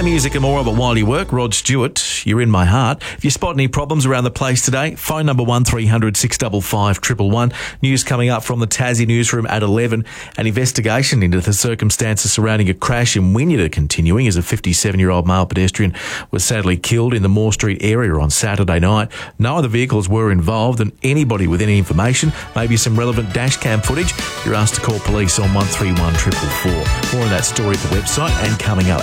music and more of it while you work. Rod Stewart, you're in my heart. If you spot any problems around the place today, phone number 1300 655 111. News coming up from the Tassie newsroom at 11. An investigation into the circumstances surrounding a crash in Wynyard continuing as a 57-year-old male pedestrian was sadly killed in the Moore Street area on Saturday night. No other vehicles were involved, and anybody with any information, maybe some relevant dash cam footage, you're asked to call police on 131 444. More on that story at the website and coming up